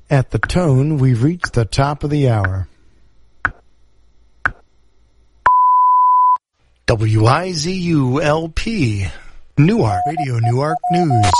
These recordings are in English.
At the tone, we've reached the top of the hour. WIZU-LP, Newark, Radio Newark News.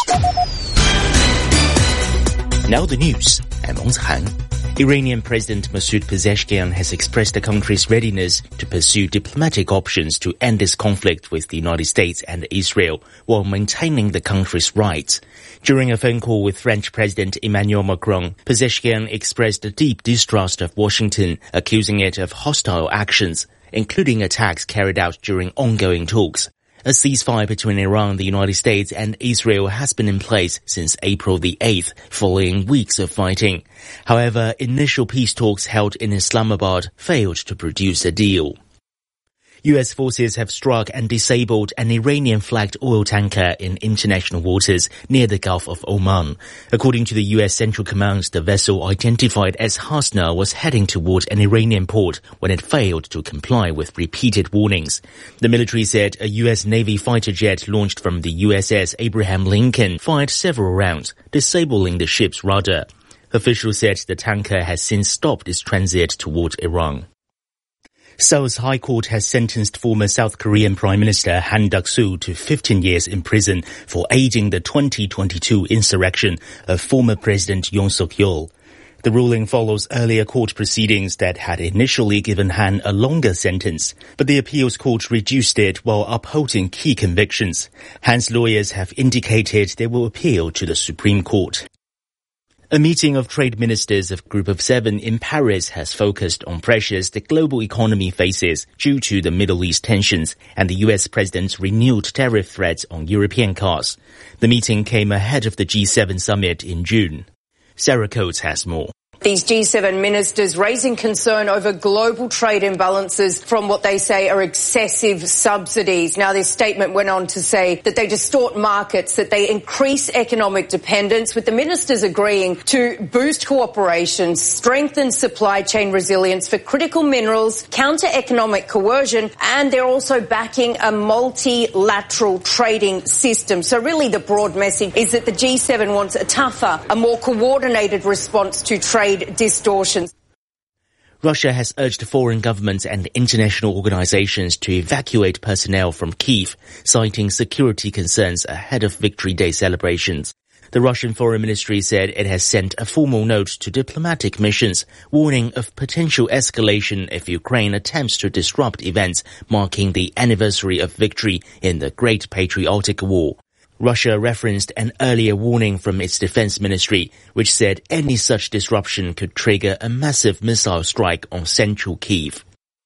Now the news. I'm Ong Han. Iranian President Masoud Pezeshkian has expressed the country's readiness to pursue diplomatic options to end this conflict with the United States and Israel while maintaining the country's rights. During a phone call with French President Emmanuel Macron, Pezeshkian expressed a deep distrust of Washington, accusing it of hostile actions, including attacks carried out during ongoing talks. A ceasefire between Iran, the United States and Israel has been in place since April the 8th, following weeks of fighting. However, initial peace talks held in Islamabad failed to produce a deal. U.S. forces have struck and disabled an Iranian-flagged oil tanker in international waters near the Gulf of Oman. According to the U.S. Central Command, the vessel identified as Hasna was heading toward an Iranian port when it failed to comply with repeated warnings. The military said a U.S. Navy fighter jet launched from the USS Abraham Lincoln fired several rounds, disabling the ship's rudder. Officials said the tanker has since stopped its transit toward Iran. Seoul's High Court has sentenced former South Korean Prime Minister Han Duck-soo to 15 years in prison for aiding the 2022 insurrection of former President Yoon Suk-yeol. The ruling follows earlier court proceedings that had initially given Han a longer sentence, but the appeals court reduced it while upholding key convictions. Han's lawyers have indicated they will appeal to the Supreme Court. A meeting of trade ministers of Group of Seven in Paris has focused on pressures the global economy faces due to the Middle East tensions and the U.S. president's renewed tariff threats on European cars. The meeting came ahead of the G7 summit in June. Sarah Coates has more. These G7 ministers raising concern over global trade imbalances from what they say are excessive subsidies. Now, this statement went on to say that they distort markets, that they increase economic dependence, with the ministers agreeing to boost cooperation, strengthen supply chain resilience for critical minerals, counter economic coercion, and they're also backing a multilateral trading system. So really the broad message is that the G7 wants a tougher, a more coordinated response to trade distortions. Russia has urged foreign governments and international organizations to evacuate personnel from Kyiv, citing security concerns ahead of Victory Day celebrations. The Russian Foreign Ministry said it has sent a formal note to diplomatic missions, warning of potential escalation if Ukraine attempts to disrupt events marking the anniversary of victory in the Great Patriotic War. Russia referenced an earlier warning from its defense ministry, which said any such disruption could trigger a massive missile strike on central Kyiv.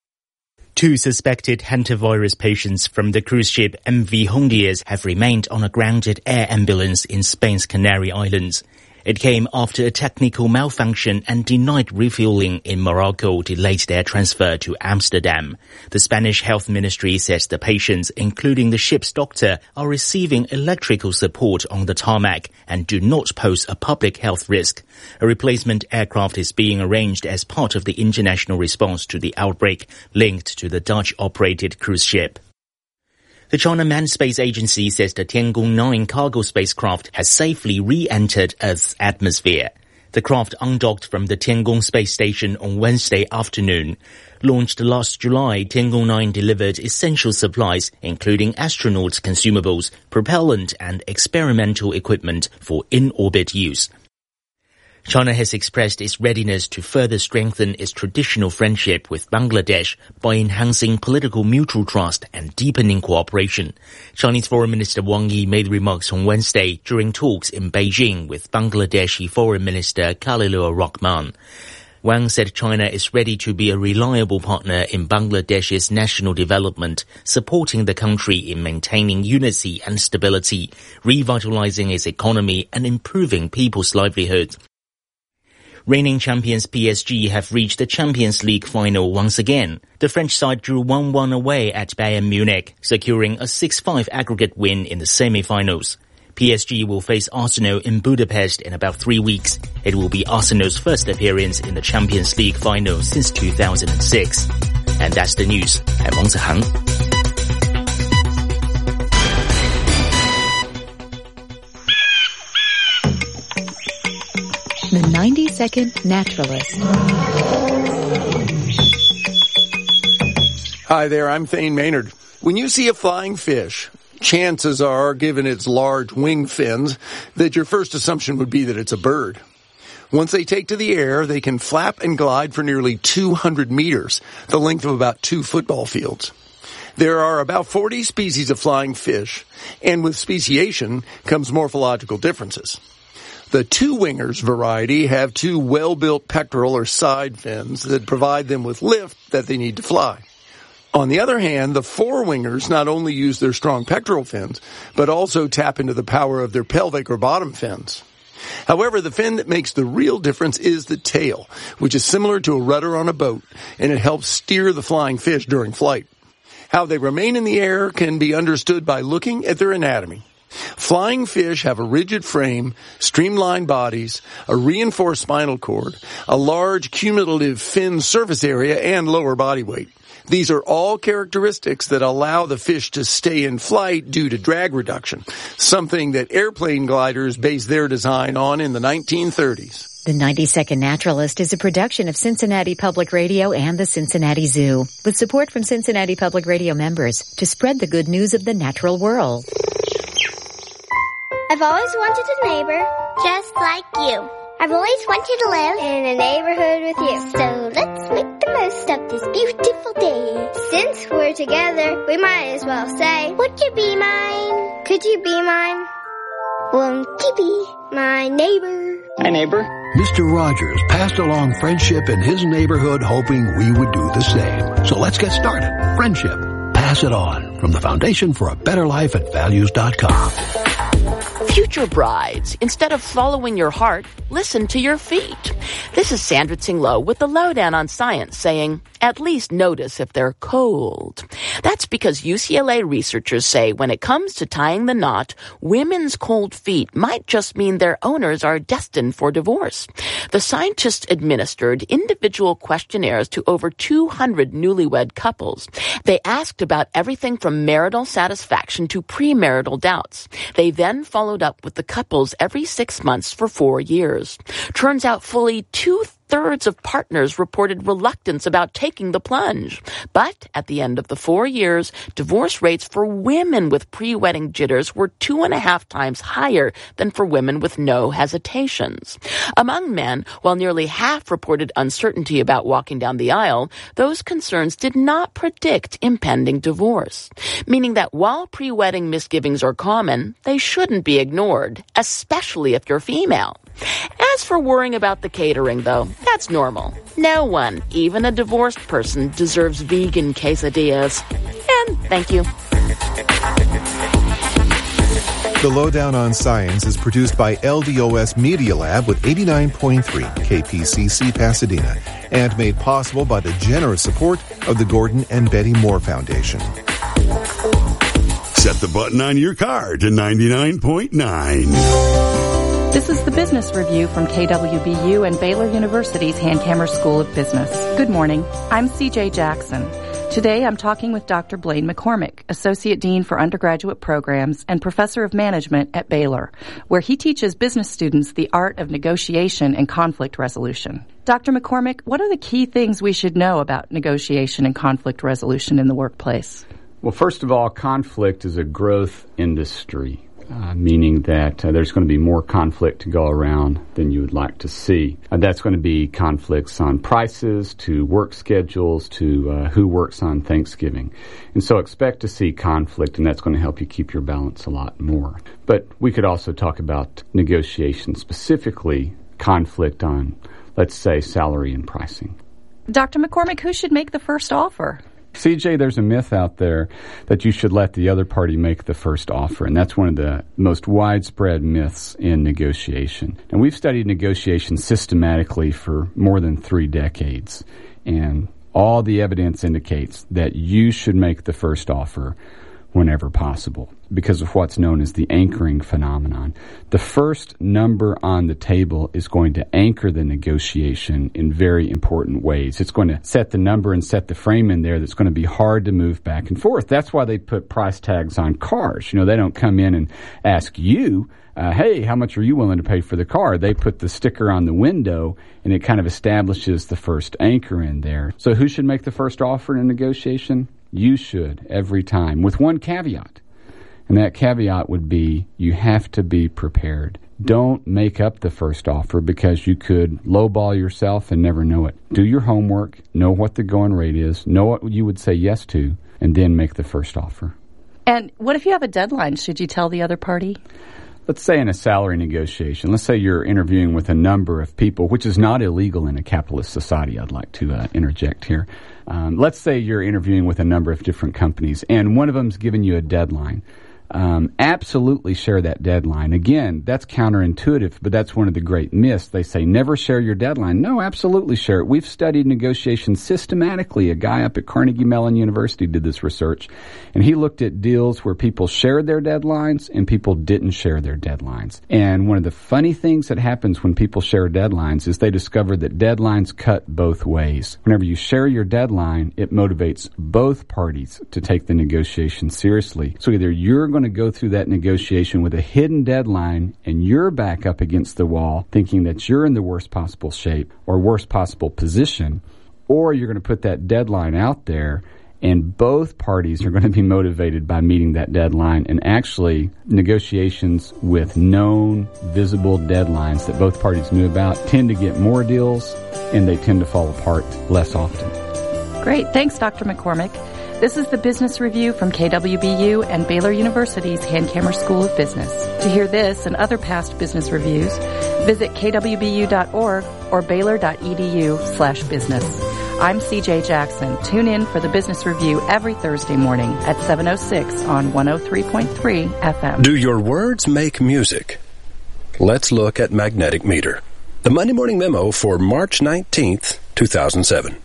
2 suspected hantavirus patients from the cruise ship MV Hondias have remained on a grounded air ambulance in Spain's Canary Islands. It came after a technical malfunction and denied refueling in Morocco delayed their transfer to Amsterdam. The Spanish Health Ministry says the patients, including the ship's doctor, are receiving electrical support on the tarmac and do not pose a public health risk. A replacement aircraft is being arranged as part of the international response to the outbreak linked to the Dutch-operated cruise ship. The China Manned Space Agency says the Tiangong 9 cargo spacecraft has safely re-entered Earth's atmosphere. The craft undocked from the Tiangong space station on Wednesday afternoon. Launched last July, Tiangong 9 delivered essential supplies, including astronauts' consumables, propellant and experimental equipment for in-orbit use. China has expressed its readiness to further strengthen its traditional friendship with Bangladesh by enhancing political mutual trust and deepening cooperation. Chinese Foreign Minister Wang Yi made remarks on Wednesday during talks in Beijing with Bangladeshi Foreign Minister Khalilur Rahman. Wang said China is ready to be a reliable partner in Bangladesh's national development, supporting the country in maintaining unity and stability, revitalizing its economy and improving people's livelihoods. Reigning champions PSG have reached the Champions League final once again. The French side drew 1-1 away at Bayern Munich, securing a 6-5 aggregate win in the semi-finals. PSG will face Arsenal in Budapest in about 3 weeks. It will be Arsenal's first appearance in the Champions League final since 2006. And that's the news. I'm Ong Han. The 90-Second Naturalist. Hi there, I'm Thane Maynard. When you see a flying fish, chances are, given its large wing fins, that your first assumption would be that it's a bird. Once they take to the air, they can flap and glide for nearly 200 meters, the length of about 2 football fields. There are about 40 species of flying fish, and with speciation comes morphological differences. The two-wingers variety have 2 well-built pectoral or side fins that provide them with lift that they need to fly. On the other hand, the four-wingers not only use their strong pectoral fins, but also tap into the power of their pelvic or bottom fins. However, the fin that makes the real difference is the tail, which is similar to a rudder on a boat, and it helps steer the flying fish during flight. How they remain in the air can be understood by looking at their anatomy. Flying fish have a rigid frame, streamlined bodies, a reinforced spinal cord, a large cumulative fin surface area, and lower body weight. These are all characteristics that allow the fish to stay in flight due to drag reduction, something that airplane gliders based their design on in the 1930s. The 90-Second Naturalist is a production of Cincinnati Public Radio and the Cincinnati Zoo, with support from Cincinnati Public Radio members to spread the good news of the natural world. I've always wanted a neighbor just like you. I've always wanted to live in a neighborhood with you. So let's make the most of this beautiful day. Since we're together, we might as well say, would you be mine? Could you be mine? Won't you be my neighbor? Hi, neighbor. Mr. Rogers passed along friendship in his neighborhood, hoping we would do the same. So let's get started. Friendship. Pass it on. From the Foundation for a Better Life at Values.com. Future brides, instead of following your heart, listen to your feet. This is Sandra Tsing-Loh with the Lowdown on Science saying, at least notice if they're cold. That's because UCLA researchers say when it comes to tying the knot, women's cold feet might just mean their owners are destined for divorce. The scientists administered individual questionnaires to over 200 newlywed couples. They asked about everything from marital satisfaction to premarital doubts. They then followed up with the couples every 6 months for 4 years. Turns out fully 2/3 of partners reported reluctance about taking the plunge. But at the end of the 4 years, divorce rates for women with pre-wedding jitters were 2.5 times higher than for women with no hesitations. Among men, while nearly half reported uncertainty about walking down the aisle, those concerns did not predict impending divorce. Meaning that while pre-wedding misgivings are common, they shouldn't be ignored, especially if you're female. As for worrying about the catering, though, that's normal. No one, even a divorced person, deserves vegan quesadillas. And thank you. The Lowdown on Science is produced by LDOS Media Lab with 89.3 KPCC Pasadena and made possible by the generous support of the Gordon and Betty Moore Foundation. Set the button on your car to 99.9. This is the Business Review from KWBU and Baylor University's Hankamer School of Business. Good morning. I'm CJ Jackson. Today I'm talking with Dr. Blaine McCormick, Associate Dean for Undergraduate Programs and Professor of Management at Baylor, where he teaches business students the art of negotiation and conflict resolution. Dr. McCormick, what are the key things we should know about negotiation and conflict resolution in the workplace? Well, first of all, conflict is a growth industry. Meaning that there's going to be more conflict to go around than you would like to see. That's going to be conflicts on prices, to work schedules, to who works on Thanksgiving. And so expect to see conflict, and that's going to help you keep your balance a lot more. But we could also talk about negotiation, specifically conflict on, let's say, salary and pricing. Dr. McCormick, who should make the first offer? CJ, there's a myth out there that you should let the other party make the first offer, and that's one of the most widespread myths in negotiation. And we've studied negotiation systematically for more than 3 decades, and all the evidence indicates that you should make the first offer whenever possible because of what's known as the anchoring phenomenon. The first number on the table is going to anchor the negotiation in very important ways. It's going to set the number and set the frame in there that's going to be hard to move back and forth. That's why they put price tags on cars. You know, they don't come in and ask you, hey, how much are you willing to pay for the car? They put the sticker on the window, and it kind of establishes the first anchor in there. So who should make the first offer in a negotiation? You should, every time, with one caveat. And that caveat would be you have to be prepared. Don't make up the first offer because you could lowball yourself and never know it. Do your homework, know what the going rate is, know what you would say yes to, and then make the first offer. And what if you have a deadline? Should you tell the other party? Let's say in a salary negotiation, let's say you're interviewing with a number of people, which is not illegal in a capitalist society. I'd like to interject here. Let's say you're interviewing with a number of different companies, and one of them's giving you a deadline. Absolutely share that deadline. Again, that's counterintuitive, but that's one of the great myths. They say never share your deadline. No, absolutely share it. We've studied negotiations systematically. A guy up at Carnegie Mellon University did this research, and he looked at deals where people shared their deadlines and people didn't share their deadlines. And one of the funny things that happens when people share deadlines is they discover that deadlines cut both ways. Whenever you share your deadline, it motivates both parties to take the negotiation seriously. So either you're going to go through that negotiation with a hidden deadline and you're back up against the wall thinking that you're in the worst possible shape or worst possible position, or you're going to put that deadline out there and both parties are going to be motivated by meeting that deadline. And actually, negotiations with known, visible deadlines that both parties knew about tend to get more deals and they tend to fall apart less often. Great. Thanks, Dr. McCormick. This is the Business Review from KWBU and Baylor University's Hankamer School of Business. To hear this and other past business reviews, visit kwbu.org or baylor.edu/business. I'm CJ Jackson. Tune in for the Business Review every Thursday morning at 7:06 on 103.3 FM. Do your words make music? Let's look at Magnetic Meter. The Monday Morning Memo for March 19th, 2007.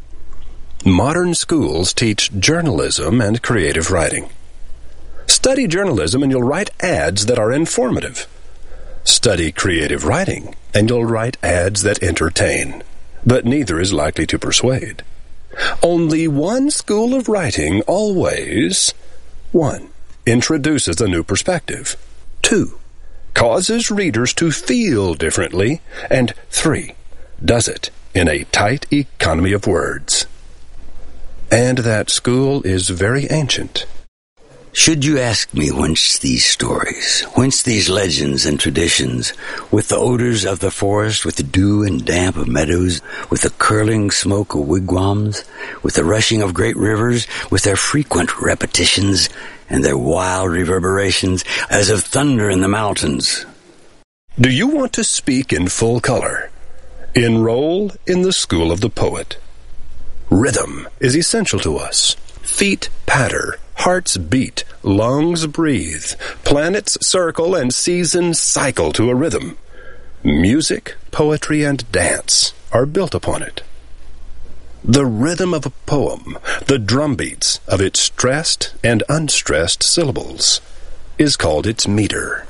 Modern schools teach journalism and creative writing. Study journalism and you'll write ads that are informative. Study creative writing and you'll write ads that entertain. But neither is likely to persuade. Only one school of writing always: 1. Introduces a new perspective. 2. Causes readers to feel differently. And 3. Does it in a tight economy of words. And that school is very ancient. Should you ask me whence these stories, whence these legends and traditions, with the odors of the forest, with the dew and damp of meadows, with the curling smoke of wigwams, with the rushing of great rivers, with their frequent repetitions and their wild reverberations as of thunder in the mountains? Do you want to speak in full color? Enroll in the school of the poet. Rhythm is essential to us. Feet patter, hearts beat, lungs breathe, planets circle, and seasons cycle to a rhythm. Music, poetry, and dance are built upon it. The rhythm of a poem, the drumbeats of its stressed and unstressed syllables, is called its meter.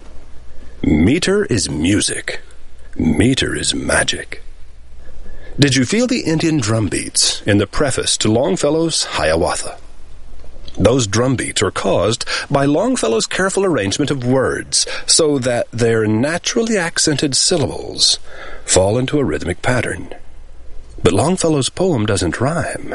Meter is music. Meter is magic. Did you feel the Indian drum beats in the preface to Longfellow's Hiawatha? Those drum beats are caused by Longfellow's careful arrangement of words so that their naturally accented syllables fall into a rhythmic pattern. But Longfellow's poem doesn't rhyme.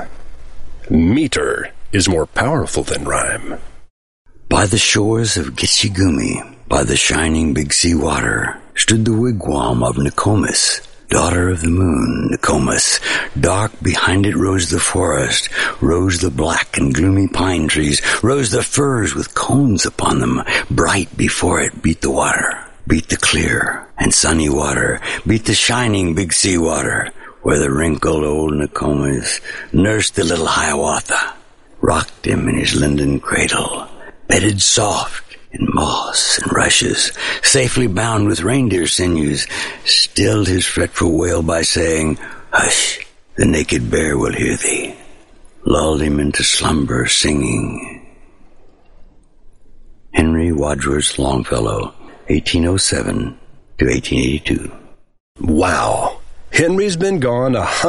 Meter is more powerful than rhyme. By the shores of Gitchigumi, by the shining Big Sea water, stood the wigwam of Nokomis, daughter of the moon, Nokomis. Dark behind it rose the forest, rose the black and gloomy pine trees, rose the firs with cones upon them. Bright before it beat the water, beat the clear and sunny water, beat the shining Big Sea water, where the wrinkled old Nokomis nursed the little Hiawatha, rocked him in his linden cradle, bedded soft in moss and rushes, safely bound with reindeer sinews, stilled his fretful wail by saying, "Hush, the naked bear will hear thee," lulled him into slumber singing, Wadsworth Longfellow, 1807 to 1882. Wow. Henry's been gone